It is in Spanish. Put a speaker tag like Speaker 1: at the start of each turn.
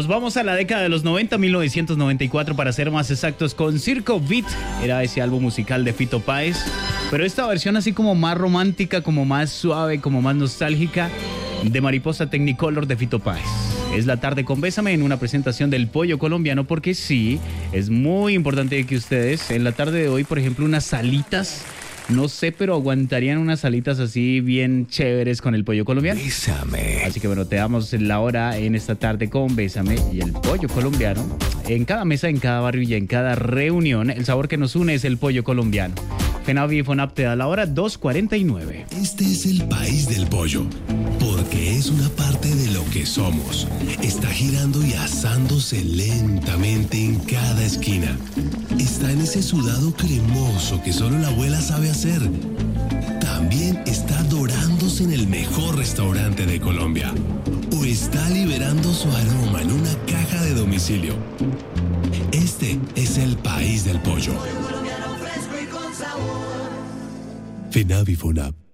Speaker 1: Nos vamos a la década de los 90, 1994 para ser más exactos, con Circo Beat. Era ese álbum musical de Fito Páez, pero esta versión así como más romántica, como más suave, como más nostálgica, de Mariposa Technicolor de Fito Páez. Es la tarde con Bésame en una presentación del Pollo Colombiano, porque sí, es muy importante que ustedes en la tarde de hoy, por ejemplo, unas alitas, no sé, pero aguantarían unas alitas así bien chéveres con el Pollo Colombiano.
Speaker 2: Bésame.
Speaker 1: Así que bueno, te damos la hora en esta tarde con Bésame y el Pollo Colombiano. En cada mesa, en cada barrio y en cada reunión, el sabor que nos une es el Pollo Colombiano. Fenavi y Fonap te da la hora 2:49.
Speaker 2: Este es el país del pollo, porque es una parte de lo que somos. Está girando y asándose lentamente en cada esquina. Está en ese sudado cremoso que solo la abuela sabe hacer. También está dorándose en el mejor restaurante de Colombia. O está liberando su aroma en una caja de domicilio. Este es el país del pollo. Fenavi Fonap.